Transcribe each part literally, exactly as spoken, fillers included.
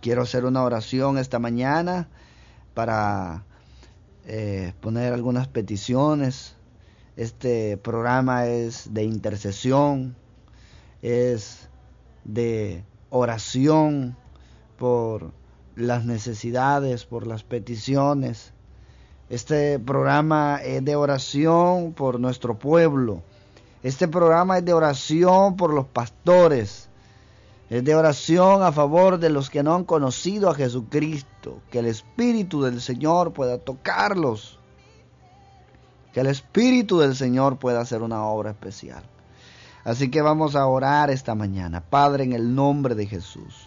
quiero hacer una oración esta mañana para eh, poner algunas peticiones. Este programa es de intercesión, es de oración por las necesidades, por las peticiones. Este programa es de oración por nuestro pueblo. Este programa es de oración por los pastores. Es de oración a favor de los que no han conocido a Jesucristo. Que el Espíritu del Señor pueda tocarlos. Que el Espíritu del Señor pueda hacer una obra especial. Así que vamos a orar esta mañana. Padre, en el nombre de Jesús.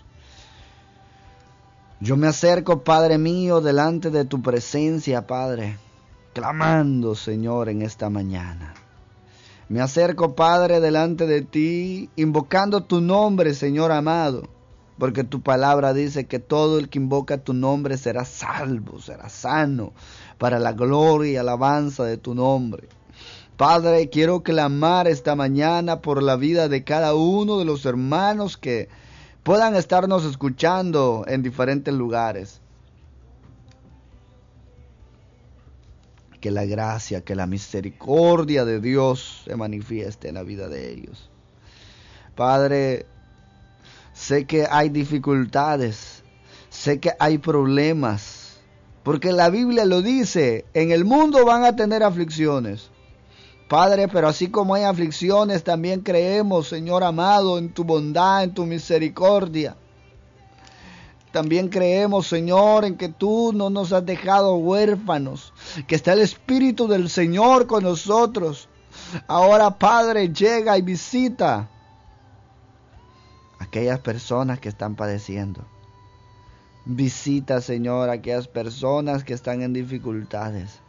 Yo me acerco, Padre mío, delante de tu presencia, Padre, clamando, Señor, en esta mañana. Me acerco, Padre, delante de ti, invocando tu nombre, Señor amado, porque tu palabra dice que todo el que invoca tu nombre será salvo, será sano, para la gloria y alabanza de tu nombre. Padre, quiero clamar esta mañana por la vida de cada uno de los hermanos que puedan estarnos escuchando en diferentes lugares. Que la gracia, que la misericordia de Dios se manifieste en la vida de ellos. Padre, sé que hay dificultades, sé que hay problemas, porque la Biblia lo dice, en el mundo van a tener aflicciones. Padre, pero así como hay aflicciones, también creemos, Señor amado, en tu bondad, en tu misericordia. También creemos, Señor, en que tú no nos has dejado huérfanos, que está el Espíritu del Señor con nosotros. Ahora, Padre, llega y visita a aquellas personas que están padeciendo. Visita, Señor, a aquellas personas que están en dificultades.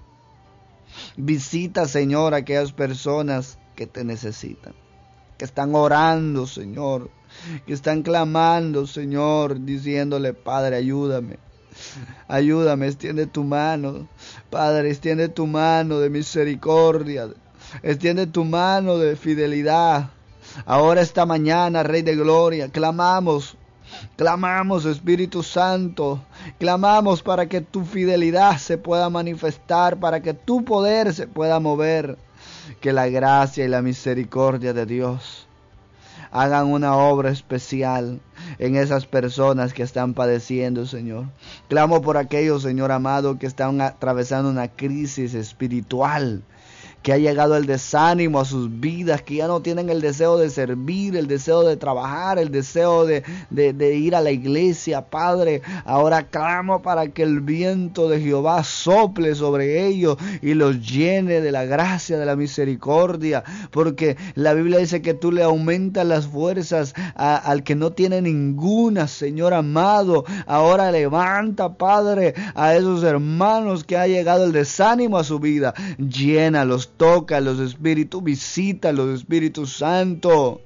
Visita, Señor, a aquellas personas que te necesitan, que están orando, Señor, que están clamando, Señor, diciéndole, Padre, ayúdame, ayúdame, extiende tu mano, Padre, extiende tu mano de misericordia, extiende tu mano de fidelidad. Ahora esta mañana, Rey de Gloria, clamamos, clamamos, Espíritu Santo, clamamos para que tu fidelidad se pueda manifestar, para que tu poder se pueda mover, que la gracia y la misericordia de Dios hagan una obra especial en esas personas que están padeciendo, Señor. Clamo por aquellos, Señor amado, que están atravesando una crisis espiritual, que ha llegado el desánimo a sus vidas, que ya no tienen el deseo de servir, el deseo de trabajar, el deseo de, de, de ir a la iglesia, Padre. Ahora clamo para que el viento de Jehová sople sobre ellos y los llene de la gracia, de la misericordia, porque la Biblia dice que tú le aumentas las fuerzas a, al que no tiene ninguna, Señor amado. Ahora levanta, Padre, a esos hermanos que ha llegado el desánimo a su vida, llénalos, toca los espíritus, visita los Espíritus Santo.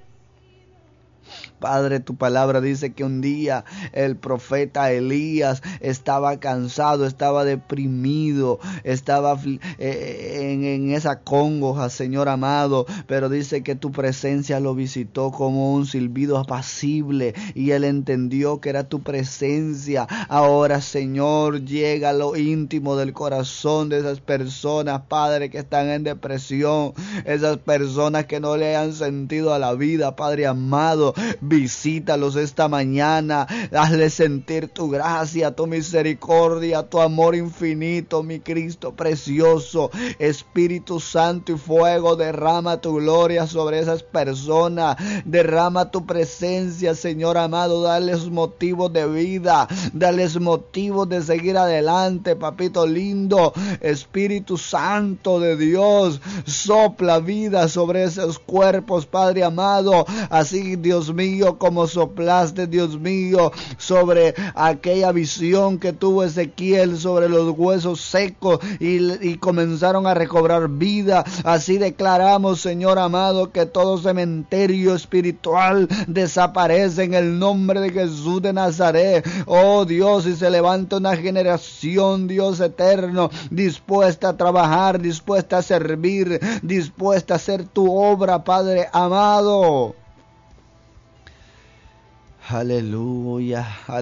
Padre, tu palabra dice que un día el profeta Elías estaba cansado, estaba deprimido, estaba eh, en, en esa congoja, Señor amado, pero dice que tu presencia lo visitó como un silbido apacible y él entendió que era tu presencia. Ahora, Señor, llega a lo íntimo del corazón de esas personas, Padre, que están en depresión, esas personas que no le han sentido a la vida, Padre amado. Visítalos esta mañana, hazle sentir tu gracia, tu misericordia, tu amor infinito, mi Cristo precioso. Espíritu Santo y fuego, derrama tu gloria sobre esas personas, derrama tu presencia, Señor amado, dales motivos de vida, dales motivos de seguir adelante, papito lindo. Espíritu Santo de Dios, sopla vida sobre esos cuerpos, Padre amado, así, Dios mío, como soplaste, Dios mío, sobre aquella visión que tuvo Ezequiel sobre los huesos secos y, y comenzaron a recobrar vida. Así declaramos, Señor amado, que todo cementerio espiritual desaparece en el nombre de Jesús de Nazaret. Oh Dios, y se levanta una generación, Dios eterno, dispuesta a trabajar, dispuesta a servir, dispuesta a hacer tu obra, Padre amado. Aleluya.